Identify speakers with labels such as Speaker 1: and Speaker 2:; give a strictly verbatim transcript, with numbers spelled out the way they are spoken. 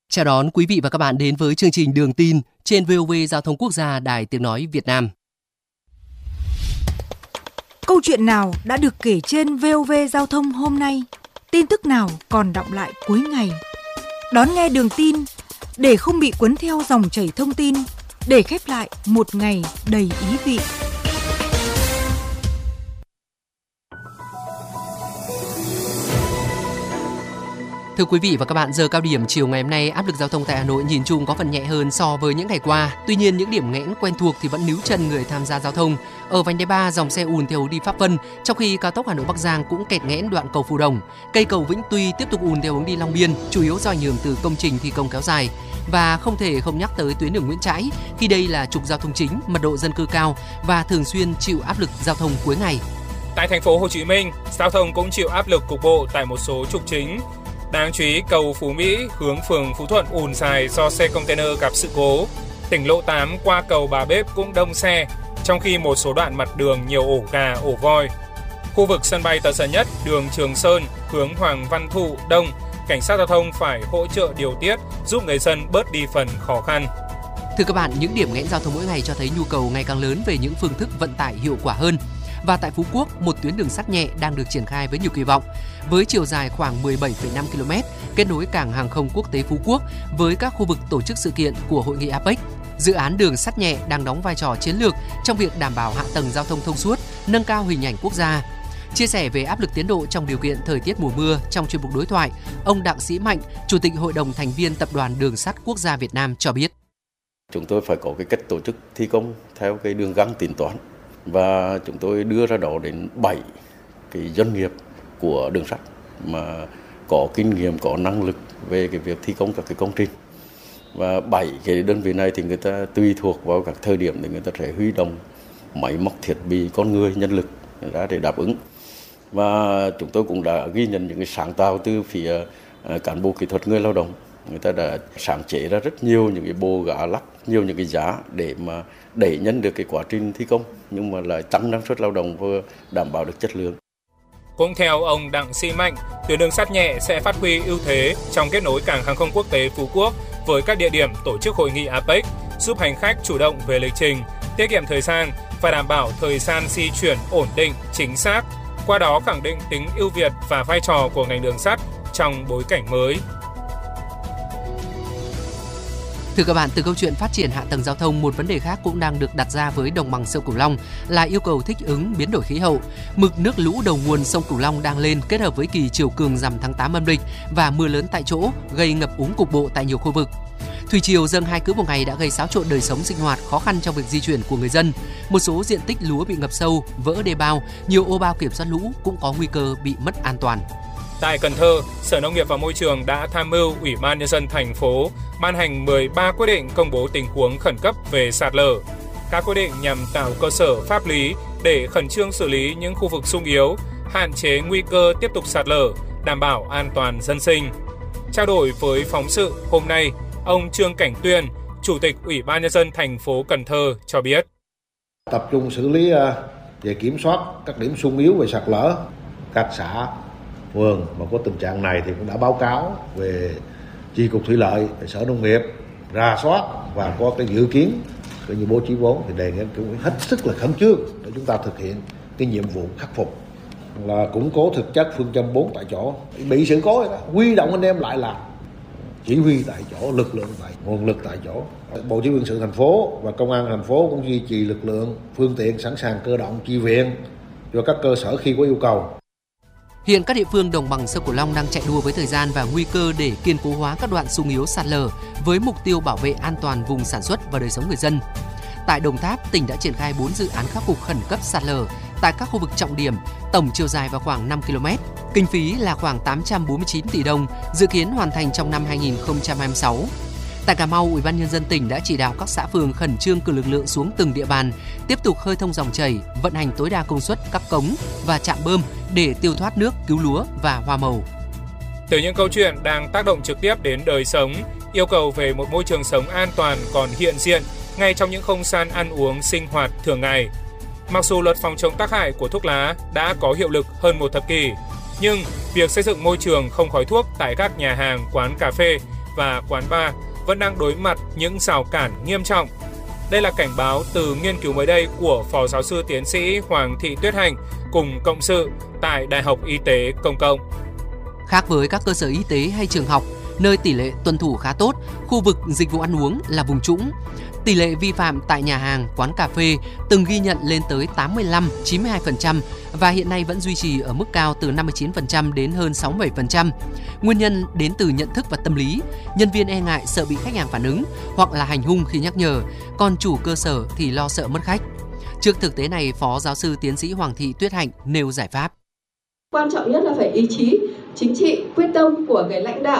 Speaker 1: Chào đón quý vị và các bạn đến với chương trình Đường tin trên vê o vê Giao thông Quốc gia Đài Tiếng nói Việt Nam.
Speaker 2: Câu chuyện nào đã được kể trên vê o vê Giao thông hôm nay? Tin tức nào còn đọng lại cuối ngày? Đón nghe Đường tin để không bị cuốn theo dòng chảy thông tin, để khép lại một ngày đầy ý vị.
Speaker 1: Thưa quý vị và các bạn, giờ cao điểm chiều ngày hôm nay, áp lực giao thông tại Hà Nội nhìn chung có phần nhẹ hơn so với những ngày qua. Tuy nhiên, những điểm nghẽn quen thuộc thì vẫn níu chân người tham gia giao thông. Ở vành đai ba, dòng xe ùn theo hướng đi Pháp Vân, trong khi cao tốc Hà Nội Bắc Giang cũng kẹt nghẽn đoạn cầu Phù Đồng. Cây cầu Vĩnh Tuy tiếp tục ùn theo hướng đi Long Biên, chủ yếu do ảnh hưởng từ công trình thi công kéo dài. Và không thể không nhắc tới tuyến đường Nguyễn Trãi, khi đây là trục giao thông chính, mật độ dân cư cao và thường xuyên chịu áp lực giao thông cuối ngày.
Speaker 3: Tại thành phố Hồ Chí Minh, giao thông cũng chịu áp lực cục bộ tại một số trục chính. Đáng chú ý, cầu Phú Mỹ hướng phường Phú Thuận ùn dài do xe container gặp sự cố. Tỉnh lộ tám qua cầu Bà Bếp cũng đông xe, trong khi một số đoạn mặt đường nhiều ổ gà, ổ voi. Khu vực sân bay Tân Sơn Nhất, đường Trường Sơn hướng Hoàng Văn Thụ đông, cảnh sát giao thông phải hỗ trợ điều tiết giúp người dân bớt đi phần khó khăn.
Speaker 1: Thưa các bạn, những điểm nghẽn giao thông mỗi ngày cho thấy nhu cầu ngày càng lớn về những phương thức vận tải hiệu quả hơn. Và tại Phú Quốc, một tuyến đường sắt nhẹ đang được triển khai với nhiều kỳ vọng. Với chiều dài khoảng mười bảy phẩy năm ki lô mét, kết nối cảng hàng không quốc tế Phú Quốc với các khu vực tổ chức sự kiện của hội nghị a pếch. Dự án đường sắt nhẹ đang đóng vai trò chiến lược trong việc đảm bảo hạ tầng giao thông thông suốt, nâng cao hình ảnh quốc gia. Chia sẻ về áp lực tiến độ trong điều kiện thời tiết mùa mưa trong chuyên mục đối thoại, ông Đặng Sĩ Mạnh, Chủ tịch Hội đồng thành viên Tập đoàn Đường sắt Quốc gia Việt Nam cho biết.
Speaker 4: Chúng tôi phải có cái cách tổ chức thi công theo cái đường găng tính toán. Và chúng tôi đưa ra đó đến bảy cái doanh nghiệp của đường sắt mà có kinh nghiệm, có năng lực về cái việc thi công các cái công trình. Và bảy cái đơn vị này thì người ta tùy thuộc vào các thời điểm để người ta sẽ huy động máy móc, thiết bị, con người, nhân lực ra để đáp ứng. Và chúng tôi cũng đã ghi nhận những cái sáng tạo từ phía cán bộ kỹ thuật, người lao động. Người ta đã sáng chế ra rất nhiều những cái bộ gá lắp, nhiều những cái giá để mà đẩy nhanh được cái quá trình thi công, nhưng mà lại tăng năng suất lao động và đảm bảo được chất lượng.
Speaker 3: Cũng theo ông Đặng Sĩ Mạnh, tuyến đường sắt nhẹ sẽ phát huy ưu thế trong kết nối cảng hàng không quốc tế Phú Quốc với các địa điểm tổ chức hội nghị a pếch, giúp hành khách chủ động về lịch trình, tiết kiệm thời gian và đảm bảo thời gian di chuyển ổn định, chính xác. Qua đó khẳng định tính ưu việt và vai trò của ngành đường sắt trong bối cảnh mới.
Speaker 1: Thưa các bạn, từ câu chuyện phát triển hạ tầng giao thông, một vấn đề khác cũng đang được đặt ra với đồng bằng sông Cửu Long là yêu cầu thích ứng biến đổi khí hậu. Mực nước lũ đầu nguồn sông Cửu Long đang lên kết hợp với kỳ chiều cường rằm tháng tám âm lịch và mưa lớn tại chỗ gây ngập úng cục bộ tại nhiều khu vực. Thủy triều dâng hai cứ một ngày đã gây xáo trộn đời sống sinh hoạt, khó khăn trong việc di chuyển của người dân. Một số diện tích lúa bị ngập sâu, vỡ đê bao, nhiều ô bao kiểm soát lũ cũng có nguy cơ bị mất an toàn.
Speaker 3: Tại Cần Thơ, Sở Nông nghiệp và Môi trường đã tham mưu Ủy ban Nhân dân thành phố ban hành mười ba quyết định công bố tình huống khẩn cấp về sạt lở. Các quyết định nhằm tạo cơ sở pháp lý để khẩn trương xử lý những khu vực xung yếu, hạn chế nguy cơ tiếp tục sạt lở, đảm bảo an toàn dân sinh. Trao đổi với phóng sự hôm nay, ông Trương Cảnh Tuyên, Chủ tịch Ủy ban Nhân dân thành phố Cần Thơ cho biết.
Speaker 5: Tập trung xử lý về kiểm soát các điểm xung yếu về sạt lở, các xã phường mà có tình trạng này thì cũng đã báo cáo về chi cục thủy lợi, về Sở Nông nghiệp rà soát và có cái dự kiến cũng như bố trí vốn, thì đề nghị cũng hết sức là khẩn trương để chúng ta thực hiện cái nhiệm vụ khắc phục là củng cố thực chất phương châm bốn tại chỗ. Bị sự cố đó, huy động anh em lại làm, chỉ huy tại chỗ, lực lượng tại nguồn lực tại chỗ. Bộ Chỉ huy quân sự thành phố và công an thành phố cũng duy trì lực lượng, phương tiện sẵn sàng cơ động chi viện cho các cơ sở khi có yêu cầu.
Speaker 1: Hiện các địa phương đồng bằng sông Cửu Long đang chạy đua với thời gian và nguy cơ để kiên cố hóa các đoạn xung yếu sạt lở với mục tiêu bảo vệ an toàn vùng sản xuất và đời sống người dân. Tại Đồng Tháp, tỉnh đã triển khai bốn dự án khắc phục khẩn cấp sạt lở tại các khu vực trọng điểm, tổng chiều dài vào khoảng năm ki lô mét. Kinh phí là khoảng tám trăm bốn mươi chín tỷ đồng, dự kiến hoàn thành trong năm hai nghìn không trăm hai mươi sáu. Tại Cà Mau, Ủy ban Nhân dân tỉnh đã chỉ đạo các xã phường khẩn trương cử lực lượng xuống từng địa bàn, tiếp tục khơi thông dòng chảy, vận hành tối đa công suất các cống và trạm bơm để tiêu thoát nước, cứu lúa và hoa màu.
Speaker 3: Từ những câu chuyện đang tác động trực tiếp đến đời sống, yêu cầu về một môi trường sống an toàn còn hiện diện ngay trong những không gian ăn uống, sinh hoạt thường ngày. Mặc dù luật phòng chống tác hại của thuốc lá đã có hiệu lực hơn một thập kỷ, nhưng việc xây dựng môi trường không khói thuốc tại các nhà hàng, quán cà phê và quán bar vẫn đang đối mặt những rào cản nghiêm trọng. Đây là cảnh báo từ nghiên cứu mới đây của Phó Giáo sư Tiến sĩ Hoàng Thị Tuyết Hạnh cùng cộng sự tại Đại học Y tế Công cộng.
Speaker 1: Khác với các cơ sở y tế hay trường học, nơi tỷ lệ tuân thủ khá tốt, khu vực dịch vụ ăn uống là vùng trũng. Tỷ lệ vi phạm tại nhà hàng, quán cà phê từng ghi nhận lên tới tám mươi lăm đến chín mươi hai phần trăm và hiện nay vẫn duy trì ở mức cao từ năm mươi chín phần trăm đến hơn sáu mươi bảy phần trăm. Nguyên nhân đến từ nhận thức và tâm lý, nhân viên e ngại sợ bị khách hàng phản ứng hoặc là hành hung khi nhắc nhở, còn chủ cơ sở thì lo sợ mất khách. Trước thực tế này, Phó Giáo sư Tiến sĩ Hoàng Thị Tuyết Hạnh nêu giải pháp.
Speaker 6: Quan trọng nhất là phải ý chí chính trị, quyết tâm của cái lãnh đạo